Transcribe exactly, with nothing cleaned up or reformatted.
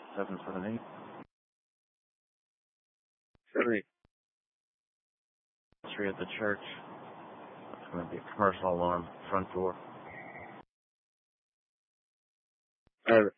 seven seven eight. Three. Three at the church. It's going to be a commercial alarm, front door. Over.